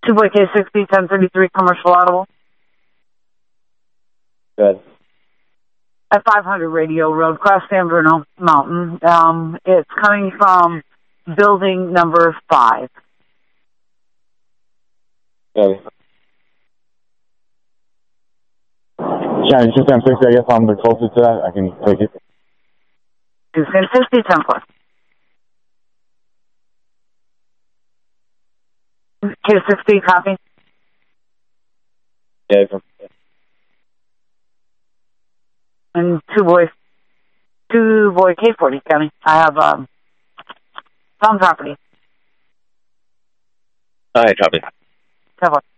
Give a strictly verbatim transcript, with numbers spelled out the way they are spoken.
two boy K sixty, ten thirty-three, commercial audible. Good. At five hundred Radio Road, across San Bruno Mountain. Um, it's coming from building number five. Okay. Shannon, it's just ten sixty. I guess I'm the closest to that. I can take it. Two ten sixty, ten plus. K sixty, copy. Yeah. And two boys, two boy K forty, County. I have um, found property. All right, copy. ten plus.